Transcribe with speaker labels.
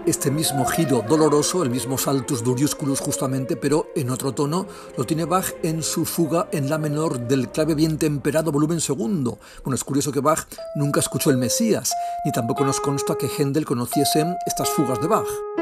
Speaker 1: este mismo giro doloroso, el mismo saltus duriusculus justamente, pero en otro tono, lo tiene Bach en su fuga en la menor del clave bien temperado volumen segundo. Bueno, es curioso que Bach nunca escuchó el Mesías, ni tampoco nos consta que Händel conociese estas fugas de Bach.